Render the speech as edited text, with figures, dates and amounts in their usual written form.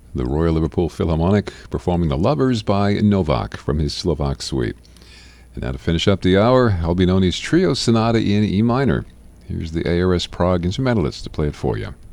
the Royal Liverpool Philharmonic performing The Lovers by Novak from his Slovak suite. And now to finish up the hour, Albinoni's Trio Sonata in E minor. Here's the ARS Prague instrumentalist to play it for you.